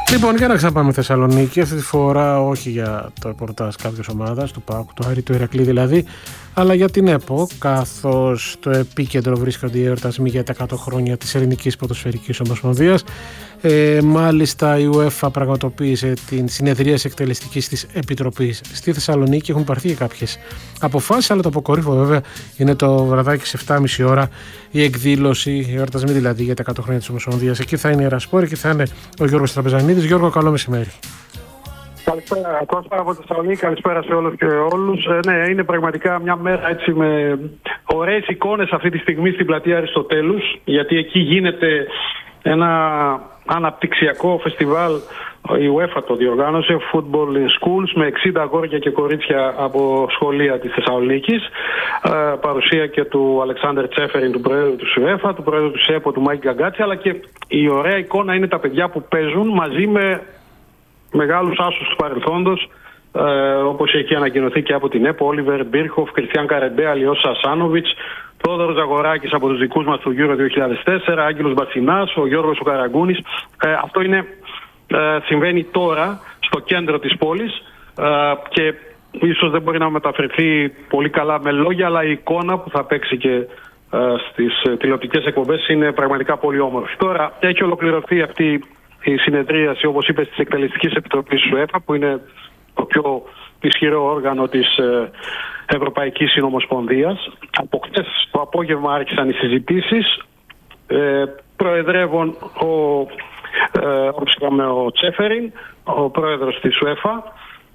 Λοιπόν, για να ξαναπάμε Θεσσαλονίκη, αυτή τη φορά όχι για το ρεπορτάζ κάποιας ομάδας, του ΠΑΟΚ, του Άρη, του Ηρακλή δηλαδή, αλλά για την ΕΠΟ, καθώς στο επίκεντρο βρίσκονται οι εορτασμοί για τα 100 χρόνια της Ελληνικής Ποδοσφαιρικής Ομοσπονδίας. Μάλιστα η UEFA πραγματοποίησε την συνεδρίαση εκτελεστικής της Επιτροπής στη Θεσσαλονίκη. Έχουν πάρθει και κάποιες αποφάσεις, αλλά το αποκορύφωμα βέβαια είναι το βραδάκι σε 7.30 ώρα η εκδήλωση, οι εορτασμοί δηλαδή για τα 100 χρόνια της Ομοσπονδίας. Εκεί θα είναι η Ερασπόρη και θα είναι ο Γιώργος Τραπεζανίδης. Γιώργο, καλό μεσημέρι. Καλησπέρα, Κώστα από τη Θεσσαλονίκη. Καλησπέρα σε όλους και όλους. Ναι, είναι πραγματικά μια μέρα έτσι με ωραίες εικόνες αυτή τη στιγμή στην πλατεία Αριστοτέλους, γιατί εκεί γίνεται ένα αναπτυξιακό φεστιβάλ. Η UEFA το διοργάνωσε, Football in Schools, με 60 αγόρια και κορίτσια από σχολεία της Θεσσαλονίκης. Παρουσία και του Αλεξάνδερ Τσέφεριν, του πρόεδρου του UEFA, του πρόεδρου του ΣΕΠΟ, του Μάικ Γκαγκάτση, αλλά και η ωραία εικόνα είναι τα παιδιά που παίζουν μαζί με μεγάλους άσους του παρελθόντος, όπως έχει ανακοινωθεί και από την ΕΠΟ, Όλιβερ Μπίρχοφ, Κριστιαν Καρεντέ, Αλιός Σασάνοβιτς, Θόδωρος Ζαγοράκης από τους δικούς μας του Euro 2004, Άγγελος Μπατσινάς, ο Γιώργος ο Καραγκούνης. Αυτό συμβαίνει τώρα στο κέντρο της πόλης και ίσως δεν μπορεί να μεταφερθεί πολύ καλά με λόγια, αλλά η εικόνα που θα παίξει και στις τηλεοπτικές εκπομπές είναι πραγματικά πολύ όμορφη. Τώρα έχει ολοκληρωθεί αυτή η συνεδρίαση, όπως είπες, της Εκτελεστικής Επιτροπής του UEFA, που είναι το πιο ισχυρό όργανο της Ευρωπαϊκής Συνομοσπονδίας. Από χτες το απόγευμα άρχισαν οι συζητήσεις. Προεδρεύων ο Τσέφεριν, ο πρόεδρος της UEFA.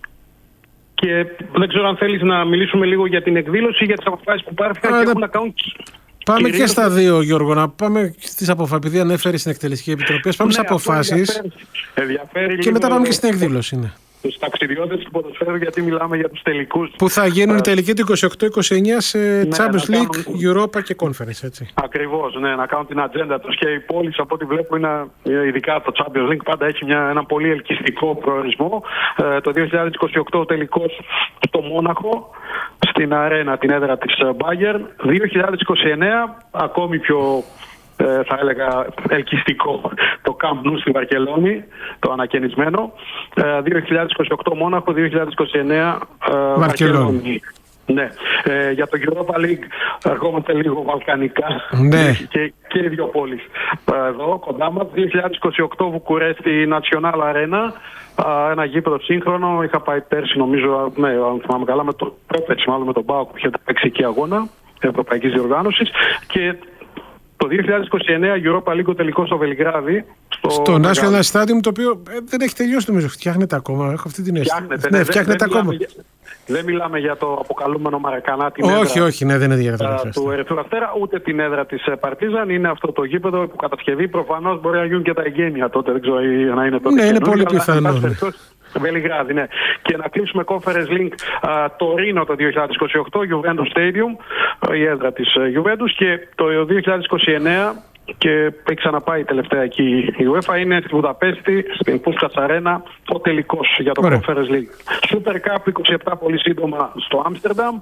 Και δεν ξέρω αν θέλεις να μιλήσουμε λίγο για την εκδήλωση, για τις αποφάσεις που πάρθηκαν και έχουν να κάνουν. Πάμε και στα δύο, Γιώργο, να πάμε στις αποφάσεις. Επειδή ανέφερε στην Εκτελεστική Επιτροπή, πάμε στις αποφάσεις. Ενδιαφέρει και μετά πάμε και στην εκδήλωση. Ναι. Τους ταξιδιώτες του ποδοσφαίρου, γιατί μιλάμε για τους τελικούς. Που θα γίνουν οι τελικοί του 28-29 σε Champions League, Europa και Conference, έτσι. Ακριβώς, ναι, να κάνουν την ατζέντα τους. Και οι πόλεις, από ό,τι βλέπω, ειδικά το Champions League, πάντα έχει ένα πολύ ελκυστικό προορισμό. Το 2028 ο τελικός στο Μόναχο, στην αρένα, την έδρα της Bayern. 2029, ακόμη πιο θα έλεγα ελκυστικό, το Camp Nou στη Βαρκελόνη, το ανακαινισμένο. 2028 Μόναχο, 2029 Βαρκελόνη. Ναι. Για το Europa League ερχόμαστε λίγο βαλκανικά. Ναι. Και οι δύο πόλεις εδώ κοντά μας. 2028 Βουκουρέστι National Arena, ένα γήπεδο σύγχρονο. Είχα πάει πέρσι, νομίζω, ναι, αν θυμάμαι καλά, με τον ΠΑΟΚ που είχε παίξει εκεί αγώνα ευρωπαϊκής διοργάνωσης. Και το 2029 Europa League τελικό στο Βελιγράδι. Στο National Stadium, το οποίο δεν έχει τελειώσει νομίζω. Φτιάχνεται ακόμα. Έχω αυτή την αίσθηση. Φτιάχνεται ακόμα. Δεν μιλάμε για το αποκαλούμενο Μαρακανά, την όχι, ναι, δεν είναι για του Ερυθρού Αστέρα, ούτε την έδρα της Παρτίζαν. Είναι αυτό το γήπεδο που κατασκευή. Προφανώς μπορεί να γίνουν και τα εγγένεια τότε. Δεν ξέρω να είναι τότε. Ναι, είναι πολύ πιθανό. Βελιγράδι, ναι. Και να κλείσουμε Conference Link το Ρήνο το 2028, Juventus Stadium, η έδρα της Juventus, και το 2029, και έχει ξαναπάει τελευταία εκεί η UEFA, είναι στη Βουδαπέστη, στην Πούσκας Αρένα, ο τελικός για το Conference League. Super Cup 27 πολύ σύντομα στο Άμστερνταμ,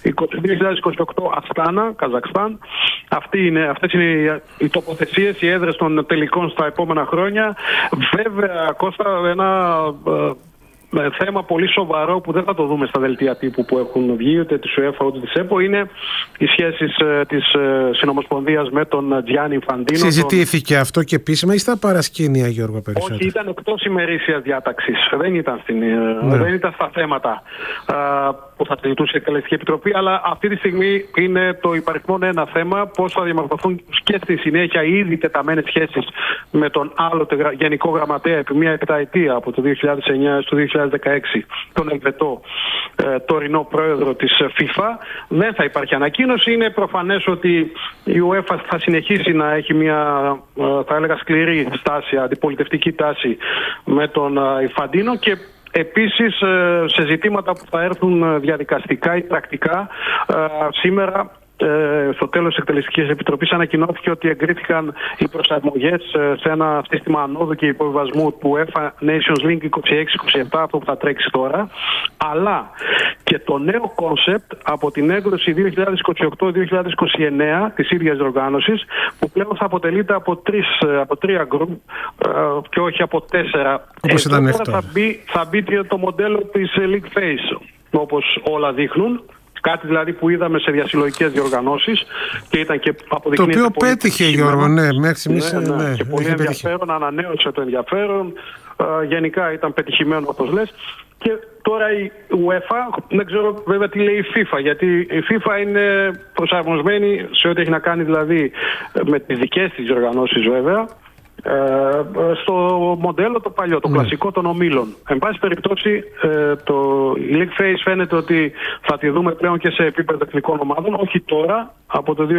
2028 Αστάνα, Καζακστάν. Αυτές είναι οι τοποθεσίες, οι έδρες των τελικών στα επόμενα χρόνια. Βέβαια, Κώστα, ένα θέμα πολύ σοβαρό που δεν θα το δούμε στα δελτία τύπου που έχουν βγει, ούτε της UEFA ούτε της ΕΠΟ, είναι οι σχέσεις της Συνομοσπονδίας με τον Τζιάννη Ινφαντίνο. Συζητήθηκε αυτό και επίσημα ή στα παρασκήνια, Γιώργο, περισσότερο? Όχι, ήταν εκτός ημερήσιας διάταξης. Δεν ήταν στα θέματα που θα συζητούσε η Εκτελεστική Επιτροπή, αλλά αυτή τη στιγμή είναι το υπαριθμόν ένα θέμα, πώς θα διαμορφωθούν και στη συνέχεια οι ήδη τεταμένες σχέσεις με τον άλλοτε Γενικό Γραμματέα επί μια επταετία, από το 2009 στο 2016, τον Ελβετό τωρινό πρόεδρο της FIFA. Δεν θα υπάρχει ανακοίνωση. Είναι προφανές ότι η UEFA θα συνεχίσει να έχει μια, θα έλεγα, σκληρή στάση, αντιπολιτευτική τάση με τον Ινφαντίνο, και επίσης σε ζητήματα που θα έρθουν διαδικαστικά ή πρακτικά. Σήμερα στο τέλος της Εκτελεστικής Επιτροπής ανακοινώθηκε ότι εγκρίθηκαν οι προσαρμογές σε ένα σύστημα ανόδου και υποβιβασμού του UEFA Nations Link 26-27, αυτό που θα τρέξει τώρα, αλλά και το νέο κόνσεπτ από την έκδοση 2028-2029 της ίδιας διοργάνωσης, που πλέον θα αποτελείται από τρία γκρουπ και όχι από 4. Τώρα θα μπει το μοντέλο της League Phase, όπως όλα δείχνουν. Κάτι δηλαδή που είδαμε σε διασυλλογικές διοργανώσεις και ήταν και αποδεικνύεται. Το οποίο πέτυχε, Γιώργο, μέχρι στιγμής. Και πολύ ενδιαφέρον, ανανέωσε το ενδιαφέρον. Γενικά ήταν πετυχημένο, όπως λες. Και τώρα η UEFA, δεν ξέρω βέβαια τι λέει η FIFA, γιατί η FIFA είναι προσαρμοσμένη σε ό,τι έχει να κάνει δηλαδή με τις δικές της διοργανώσεις βέβαια, στο μοντέλο το παλιό, το κλασικό των ομίλων. Εν πάση περιπτώσει, η League Phase φαίνεται ότι θα τη δούμε πλέον και σε επίπεδο εθνικών ομάδων, όχι τώρα, από το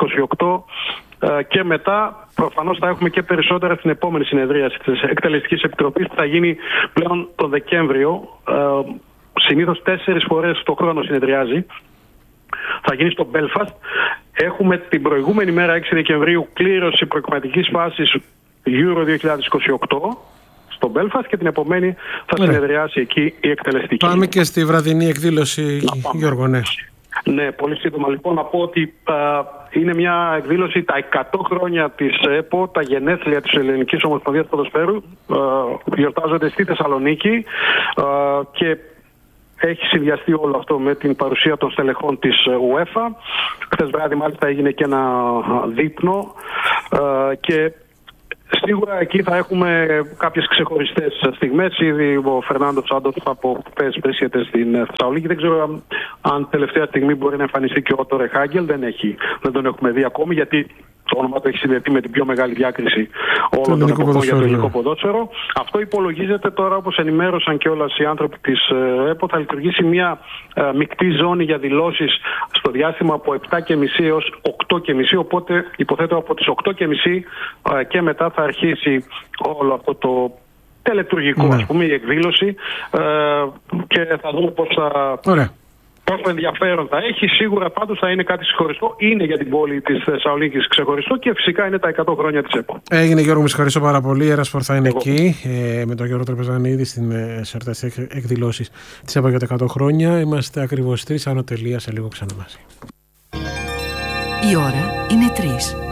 2028 και μετά. Προφανώς θα έχουμε και περισσότερα στην επόμενη συνεδρίαση της Εκτελεστικής Επιτροπής, που θα γίνει πλέον τον Δεκέμβριο. Συνήθως 4 φορές το χρόνο συνεδριάζει. Θα γίνει στο Belfast. Έχουμε την προηγούμενη μέρα, 6 Δεκεμβρίου, κλήρωση προκριματικής φάσης Euro 2028 στο Belfast και την επομένη θα συνεδριάσει εκεί η εκτελεστική. Πάμε και στη βραδινή εκδήλωση, Γιώργο. Ναι, πολύ σύντομα λοιπόν να πω ότι είναι μια εκδήλωση τα 100 χρόνια της ΕΠΟ, τα γενέθλια της Ελληνικής Ομοσπονδίας Ποδοσφαίρου, γιορτάζονται στη Θεσσαλονίκη και έχει συνδυαστεί όλο αυτό με την παρουσία των στελεχών της UEFA. Χθες βράδυ μάλιστα έγινε και ένα δείπνο και σίγουρα εκεί θα έχουμε κάποιες ξεχωριστές στιγμές. Ήδη ο Φερνάντο Σάντος από χθες βρίσκεται στην Θεσσαλονίκη. Δεν ξέρω αν τελευταία στιγμή μπορεί να εμφανιστεί και ο Ότο Ρεχάγκελ. Δεν τον έχουμε δει ακόμη, γιατί το όνομα του έχει συνδεθεί με την πιο μεγάλη διάκριση όλων των εποχών για το ελληνικό ποδόσφαιρο. Αυτό υπολογίζεται τώρα, όπως ενημέρωσαν και όλες οι άνθρωποι της ΕΠΟ, θα λειτουργήσει μια μεικτή ζώνη για δηλώσεις στο διάστημα από 7.30 έως 8.30. Οπότε υποθέτω από τις 8.30 και μετά θα αρχίσει όλο αυτό το τελετουργικό, ας πούμε, η εκδήλωση και θα δούμε πώς θα... Πόσο ενδιαφέρον θα έχει. Σίγουρα πάντως θα είναι κάτι ξεχωριστό. Είναι για την πόλη της Θεσσαλονίκης ξεχωριστό και φυσικά είναι τα 100 χρόνια της ΕΠΟ. Έγινε, Γιώργο, με ευχαριστώ πάρα πολύ. Η Ερασπορ θα είναι εκεί με τον Γιώργο Τραπεζανίδη στην εορταστική εκδηλώση της ΕΠΟ για τα 100 χρόνια. Είμαστε ακριβώς 3 άνω τελεία, σε λίγο ξανά μαζί. Η ώρα είναι 3.